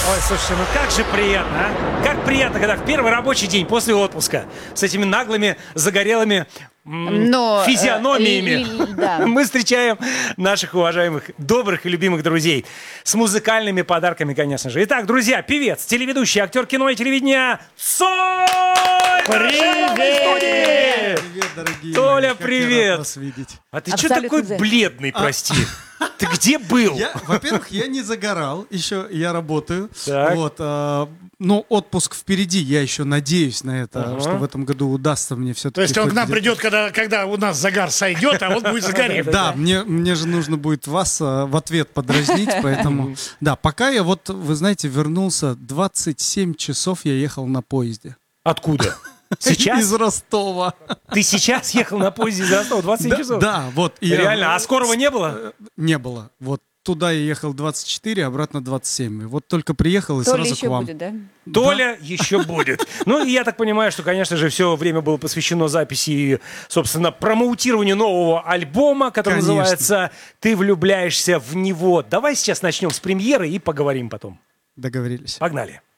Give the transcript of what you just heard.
Ой, слушайте, ну как же приятно, а? Как приятно, когда в первый рабочий день после отпуска с этими наглыми, загорелыми физиономиями мы встречаем наших уважаемых, добрых и любимых друзей с музыкальными подарками, конечно же. Итак, друзья, певец, телеведущий, актер кино и телевидения Цой! Привет! Привет, дорогие Толя, мои. Как привет! я рад вас видеть. А ты что такой бледный, прости? Ты где был? Во-первых, я не загорал, еще я работаю. Так. Вот, но отпуск впереди, я еще надеюсь на это, что в этом году удастся мне все-таки. То есть он к нам придет, когда у нас загар сойдет, а он будет загореть. Да, мне же нужно будет вас в ответ подразнить, поэтому... Да, пока я вот, вы знаете, вернулся, 27 часов я ехал на поезде. Откуда? Сейчас? Из Ростова. Ты сейчас ехал на поезде из Ростова 27 часов? Да, вот. Реально? А скорого не было? Не было. Вот туда я ехал 24, обратно 27. И вот только приехал и Толя сразу к еще вам. будет, да? Толя еще будет. Ну, и я так понимаю, что, конечно же, все время было посвящено записи и, собственно, промоутированию нового альбома, который называется «Ты влюбляешься в него». Давай сейчас начнем с премьеры и поговорим потом. Договорились. Погнали.